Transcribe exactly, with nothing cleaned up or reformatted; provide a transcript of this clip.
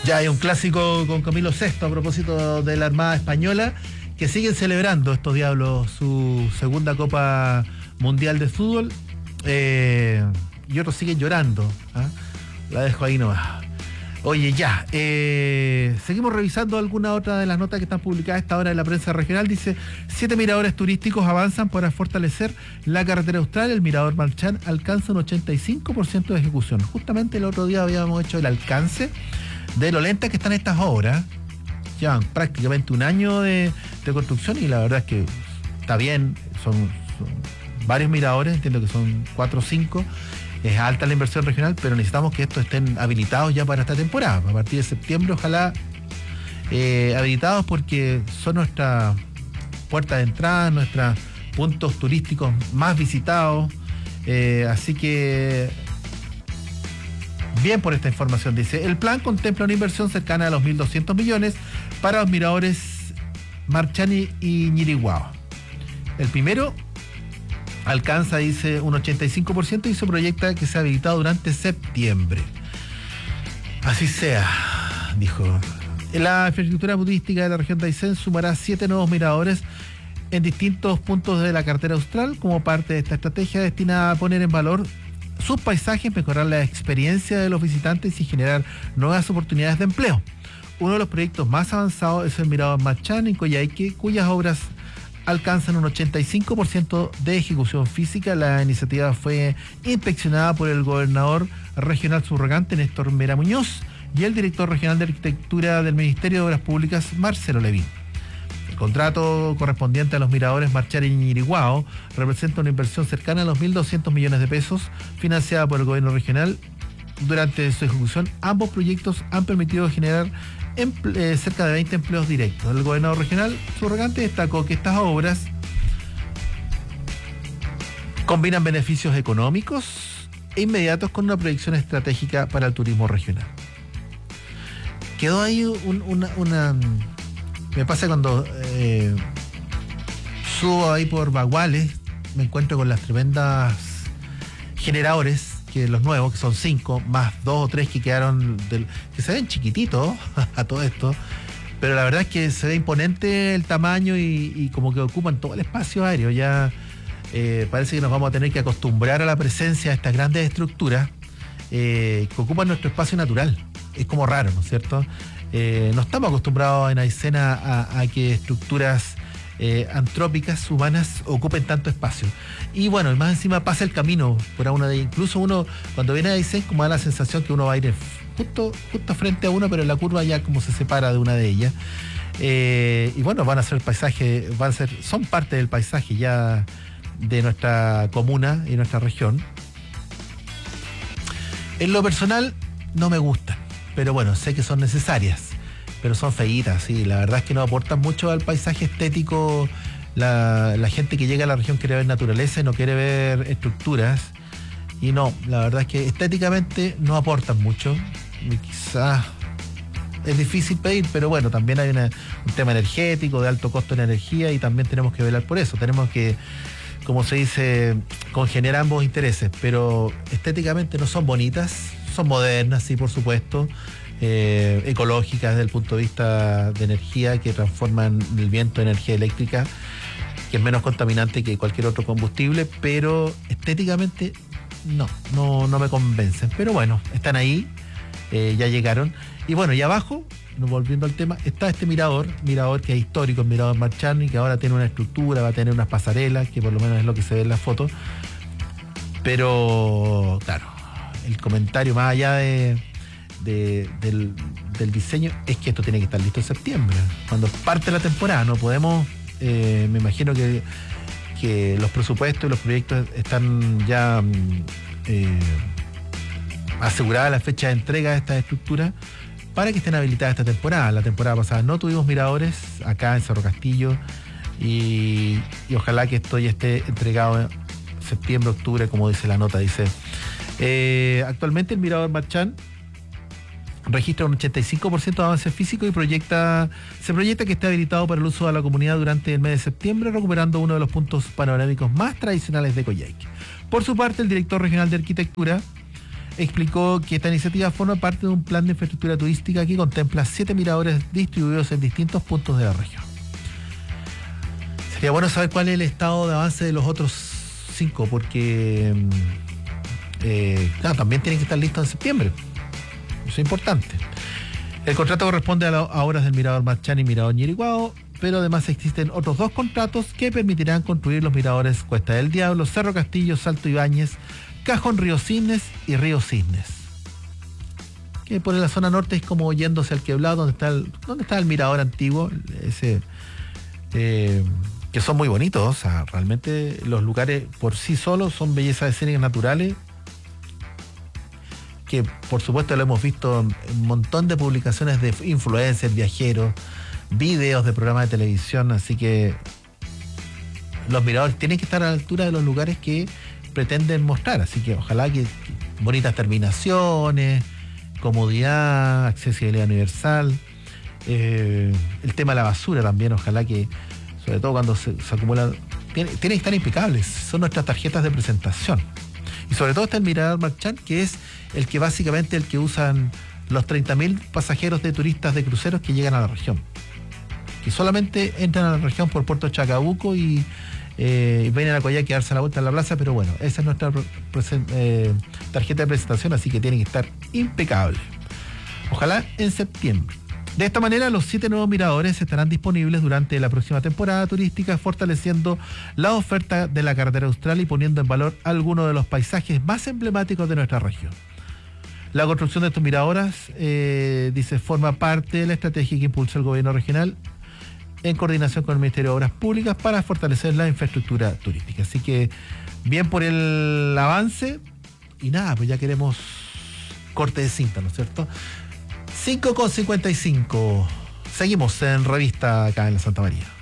Ya hay un clásico con Camilo sexto a propósito de la Armada Española, que siguen celebrando estos diablos su segunda Copa Mundial de Fútbol, eh, y otros siguen llorando. ¿eh? La dejo ahí nomás. Oye, ya, eh, seguimos revisando alguna otra de las notas que están publicadas a esta hora en la prensa regional. Dice, siete miradores turísticos avanzan para fortalecer la carretera austral. El mirador Marchán alcanza un ochenta y cinco por ciento de ejecución. Justamente el otro día habíamos hecho el alcance de lo lentas que están estas obras. Llevan prácticamente un año de, de construcción y la verdad es que está bien, son, son varios miradores, entiendo que son cuatro o cinco. Es alta la inversión regional, pero necesitamos que estos estén habilitados ya para esta temporada. A partir de septiembre, ojalá eh, habilitados, porque son nuestra puerta de entrada, nuestros puntos turísticos más visitados. Eh, así que, bien por esta información. Dice, el plan contempla una inversión cercana a los mil doscientos millones para los miradores Marchán y Ñiriguao. El primero alcanza, dice, un ochenta y cinco por ciento y se proyecta que sea habilitado durante septiembre. Así sea, dijo. La infraestructura turística de la región de Aysén sumará siete nuevos miradores en distintos puntos de la carretera austral como parte de esta estrategia destinada a poner en valor sus paisajes, mejorar la experiencia de los visitantes y generar nuevas oportunidades de empleo. Uno de los proyectos más avanzados es el mirador Marchán en Coyhaique, cuyas obras alcanzan un ochenta y cinco por ciento de ejecución física. La iniciativa fue inspeccionada por el gobernador regional subrogante, Néstor Mera Muñoz, y el director regional de arquitectura del Ministerio de Obras Públicas, Marcelo Levín. El contrato correspondiente a los miradores Marchán y Ñiriguao representa una inversión cercana a los mil doscientos millones de pesos, financiada por el gobierno regional. Durante su ejecución, ambos proyectos han permitido generar Emple- eh, cerca de veinte empleos directos. El gobernador regional subrogante destacó que estas obras combinan beneficios económicos e inmediatos con una proyección estratégica para el turismo regional. Quedó ahí un, una, una... Me pasa cuando eh, subo ahí por Baguales, me encuentro con las tremendas generadores, que los nuevos, que son cinco, más dos o tres que quedaron, del, que se ven chiquititos a todo esto, pero la verdad es que se ve imponente el tamaño y, y como que ocupan todo el espacio aéreo. Ya eh, parece que nos vamos a tener que acostumbrar a la presencia de estas grandes estructuras eh, que ocupan nuestro espacio natural. Es como raro, ¿no es cierto? Eh, no estamos acostumbrados en Aysén a, a, a que estructuras Eh, antrópicas, humanas, ocupen tanto espacio. Y bueno, y más encima pasa el camino por a una de ellas. Incluso uno, cuando viene a Aysén, como da la sensación que uno va a ir justo, justo frente a uno, pero en la curva ya como se separa de una de ellas. Eh, y bueno, van a ser paisaje, van a ser, son parte del paisaje ya de nuestra comuna y nuestra región. En lo personal, no me gustan, pero bueno, sé que son necesarias. Pero son feitas, sí, la verdad es que no aportan mucho al paisaje estético. La, la gente que llega a la región quiere ver naturaleza y no quiere ver estructuras. Y no, la verdad es que estéticamente no aportan mucho. Y quizás es difícil pedir, pero bueno, también hay una, un tema energético, de alto costo de energía, y también tenemos que velar por eso. Tenemos que, como se dice, congeniar ambos intereses, pero estéticamente no son bonitas, son modernas, sí, por supuesto. Eh, ecológicas desde el punto de vista de energía, que transforman el viento en energía eléctrica, que es menos contaminante que cualquier otro combustible, pero estéticamente no, no, no me convencen. Pero bueno, están ahí, eh, ya llegaron. Y bueno, y abajo, volviendo al tema, está este mirador, mirador que es histórico, el mirador Marchán, y que ahora tiene una estructura, va a tener unas pasarelas, que por lo menos es lo que se ve en la foto. Pero claro, el comentario más allá de De, del, del diseño es que esto tiene que estar listo en septiembre, cuando parte la temporada. No podemos, eh, me imagino que, que los presupuestos y los proyectos están ya eh, asegurada la fecha de entrega de estas estructuras para que estén habilitadas esta temporada. La temporada pasada no tuvimos miradores acá en Cerro Castillo, y, y ojalá que esto ya esté entregado en septiembre, octubre, como dice la nota. Dice, eh, actualmente el mirador Marchán registra un ochenta y cinco por ciento de avance físico y proyecta, se proyecta que esté habilitado para el uso de la comunidad durante el mes de septiembre, recuperando uno de los puntos panorámicos más tradicionales de Coyhaique. Por su parte, el director regional de arquitectura explicó que esta iniciativa forma parte de un plan de infraestructura turística que contempla siete miradores distribuidos en distintos puntos de la región. Sería bueno saber cuál es el estado de avance de los otros cinco, porque eh, claro, también tienen que estar listos en septiembre. Eso es importante. El contrato corresponde a, la, a obras del Mirador Marchán y Mirador Ñiriguao, pero además existen otros dos contratos que permitirán construir los miradores Cuesta del Diablo, Cerro Castillo, Salto Ibáñez, Cajón Río Cisnes y Río Cisnes. Que por la zona norte es como yéndose al Queblado, donde está el, donde está el mirador antiguo, ese, eh, que son muy bonitos. O sea, realmente los lugares por sí solos son bellezas escénicas naturales, que por supuesto lo hemos visto en un montón de publicaciones de influencers, viajeros, videos de programas de televisión, así que los miradores tienen que estar a la altura de los lugares que pretenden mostrar, así que ojalá que, que bonitas terminaciones, comodidad, accesibilidad universal, eh, el tema de la basura también, ojalá que, sobre todo cuando se, se acumulan, tienen, tienen que estar impecables, son nuestras tarjetas de presentación. Y sobre todo está el Mirador Marchán, que es el que básicamente el que usan los treinta mil pasajeros de turistas de cruceros que llegan a la región, que solamente entran a la región por Puerto Chacabuco y eh, vienen a Coyhaique a darse la vuelta en la plaza, pero bueno, esa es nuestra eh, tarjeta de presentación, así que tiene que estar impecable. Ojalá en septiembre. De esta manera, los siete nuevos miradores estarán disponibles durante la próxima temporada turística, fortaleciendo la oferta de la carretera austral y poniendo en valor algunos de los paisajes más emblemáticos de nuestra región. La construcción de estos miradores, eh, dice, forma parte de la estrategia que impulsa el gobierno regional en coordinación con el Ministerio de Obras Públicas para fortalecer la infraestructura turística. Así que, bien por el avance, y nada, pues ya queremos corte de cinta, ¿no es cierto? cinco con cincuenta y cinco. Seguimos en Revista acá en la Santa María.